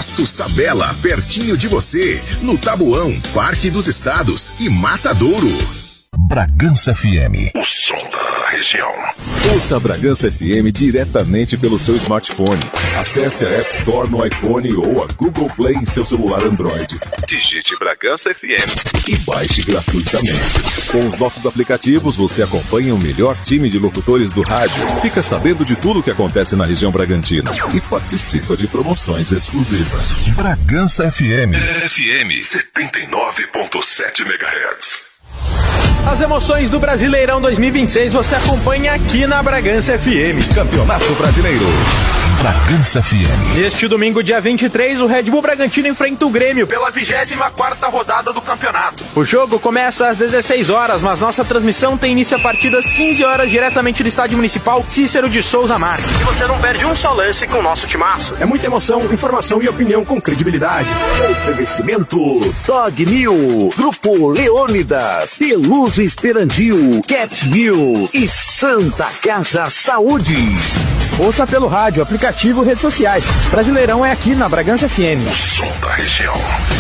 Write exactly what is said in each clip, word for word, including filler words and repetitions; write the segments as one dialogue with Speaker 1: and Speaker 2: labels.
Speaker 1: Posto Sabela, pertinho de você, no Tabuão, Parque dos Estados e Matadouro.
Speaker 2: Bragança F M.
Speaker 1: O som da região.
Speaker 2: Ouça a Bragança F M diretamente pelo seu smartphone. Acesse a App Store no iPhone ou a Google Play em seu celular Android. Digite Bragança F M e baixe gratuitamente. Com os nossos aplicativos, você acompanha o melhor time de locutores do rádio, fica sabendo de tudo o que acontece na região Bragantina e participa de promoções exclusivas. Bragança F M.
Speaker 1: F M setenta e nove ponto sete megahertz.
Speaker 3: As emoções do Brasileirão dois mil e vinte e seis você acompanha aqui na Bragança F M.
Speaker 2: Campeonato Brasileiro. Bragança F M.
Speaker 3: Neste domingo, dia vinte e três, o Red Bull Bragantino enfrenta o Grêmio pela vigésima quarta rodada do campeonato. O jogo começa às dezesseis horas, mas nossa transmissão tem início a partir das quinze horas, diretamente do Estádio Municipal Cícero de Souza Marques. E você não perde um só lance com o nosso timaço. É muita emoção, informação e opinião com credibilidade.
Speaker 4: Oferecimento Dog New, Grupo Leônidas, Peluso Esperandil, Cat New e Santa Casa Saúde.
Speaker 3: Ouça pelo rádio, aplicativo, redes sociais. Brasileirão é aqui na Bragança F M.
Speaker 1: O som da região.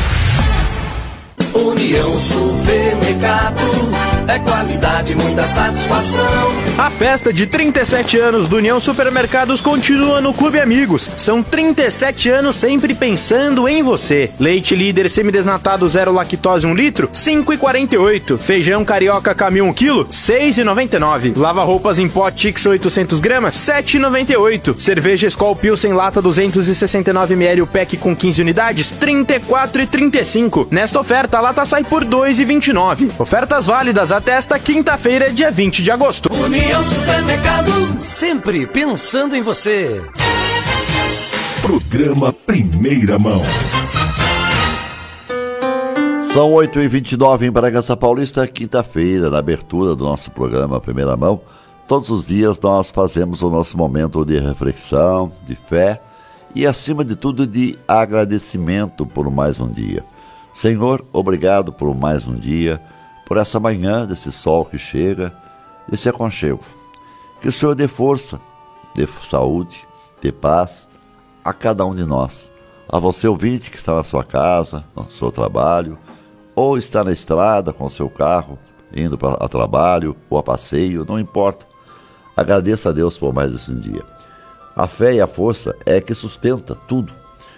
Speaker 5: União Supermercado, é qualidade, muita satisfação.
Speaker 3: A festa de trinta e sete anos do União Supermercados continua no Clube Amigos. São trinta e sete anos sempre pensando em você. Leite líder semidesnatado zero lactose um litro, cinco reais e quarenta e oito centavos. Feijão carioca caminho um quilo, seis reais e noventa e nove centavos. Lava roupas em pó Tix oitocentos gramas, sete reais e noventa e oito centavos. Cerveja Skol Pilsen lata duzentos e sessenta e nove mililitros, o pack com quinze unidades, trinta e quatro reais e trinta e cinco centavos. Nesta oferta, a lata sai por dois reais e vinte e nove centavos. Ofertas válidas até esta quinta-feira, dia vinte de agosto.
Speaker 5: União Supermercado, sempre pensando em você.
Speaker 2: Programa Primeira Mão.
Speaker 6: São oito e vinte e nove em Bragança Paulista, quinta-feira, na abertura do nosso programa Primeira Mão. Todos os dias nós fazemos o nosso momento de reflexão, de fé e, acima de tudo, de agradecimento por mais um dia. Senhor, obrigado por mais um dia, por essa manhã, desse sol que chega, desse aconchego. Que o Senhor dê força, dê saúde, dê paz a cada um de nós. A você, ouvinte, que está na sua casa, no seu trabalho, ou está na estrada com o seu carro, indo para a trabalho ou a passeio, não importa. Agradeça a Deus por mais esse dia. A fé e a força é que sustenta tudo.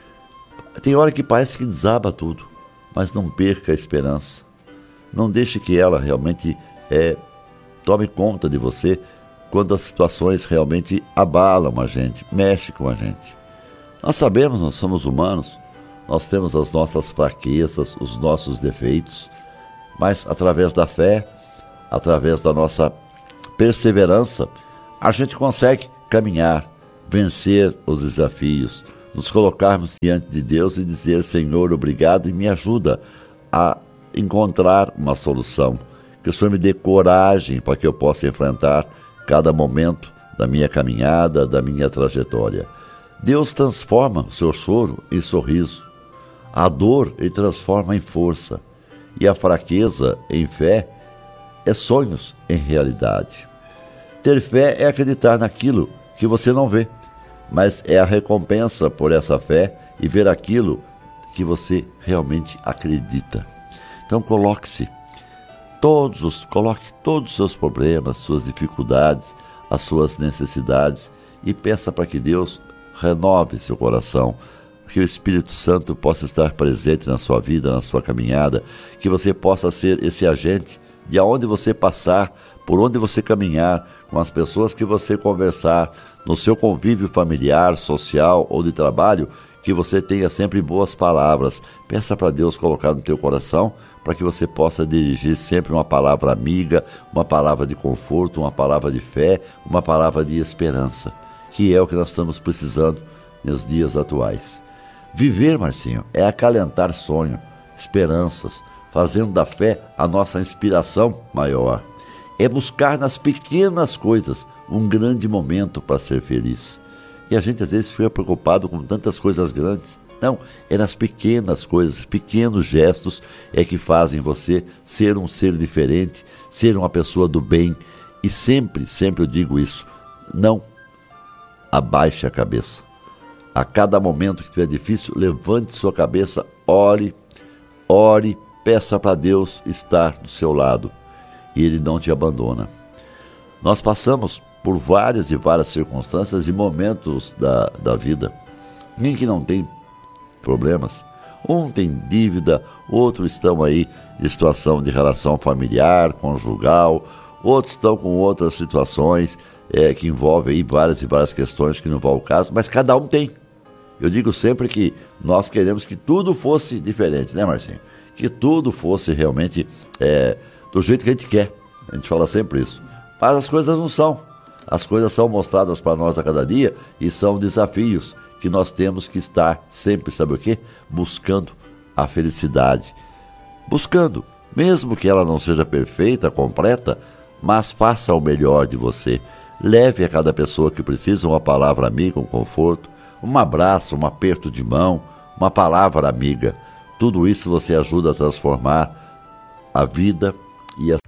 Speaker 6: Tem hora que parece que desaba tudo, mas não perca a esperança. Não deixe que ela realmente é, tome conta de você quando as situações realmente abalam a gente, mexem com a gente. Nós sabemos, nós somos humanos, nós temos as nossas fraquezas, os nossos defeitos, mas através da fé, através da nossa perseverança, a gente consegue caminhar, vencer os desafios, nos colocarmos diante de Deus e dizer: Senhor, obrigado, e me ajuda a encontrar uma solução. Que o Senhor me dê coragem para que eu possa enfrentar cada momento da minha caminhada, da minha trajetória. Deus transforma o seu choro em sorriso. A dor Ele transforma em força. E a fraqueza em fé é sonhos em realidade. Ter fé é acreditar naquilo que você não vê, mas é a recompensa por essa fé e ver aquilo que você realmente acredita. Então coloque-se, todos os, coloque todos os seus problemas, suas dificuldades, as suas necessidades e peça para que Deus renove seu coração, que o Espírito Santo possa estar presente na sua vida, na sua caminhada, que você possa ser esse agente de aonde você passar, por onde você caminhar, com as pessoas que você conversar, no seu convívio familiar, social ou de trabalho, que você tenha sempre boas palavras. Peça para Deus colocar no teu coração, para que você possa dirigir sempre uma palavra amiga, uma palavra de conforto, uma palavra de fé, uma palavra de esperança, que é o que nós estamos precisando nos dias atuais. Viver, Marcinho, é acalentar sonho, esperanças, fazendo da fé a nossa inspiração maior. É buscar nas pequenas coisas um grande momento para ser feliz. E a gente às vezes fica preocupado com tantas coisas grandes. Não, é nas pequenas coisas, pequenos gestos é que fazem você ser um ser diferente, ser uma pessoa do bem. E sempre, sempre eu digo isso, não abaixe a cabeça. A cada momento que estiver difícil, levante sua cabeça, ore, ore, peça para Deus estar do seu lado. E Ele não te abandona. Nós passamos por várias e várias circunstâncias e momentos da, da vida. Quem que não tem problemas? Um tem dívida, outros estão aí em situação de relação familiar, conjugal, outros estão com outras situações é, que envolvem aí várias e várias questões que não vão ao caso, mas cada um tem. Eu digo sempre que nós queremos que tudo fosse diferente, né, Marcinho? Que tudo fosse realmente é, do jeito que a gente quer. A gente fala sempre isso. Mas as coisas não são. As coisas são mostradas para nós a cada dia e são desafios que nós temos que estar sempre, sabe o quê? Buscando a felicidade. Buscando, mesmo que ela não seja perfeita, completa, mas faça o melhor de você. Leve a cada pessoa que precisa uma palavra amiga, um conforto, um abraço, um aperto de mão, uma palavra amiga. Tudo isso você ajuda a transformar a vida e a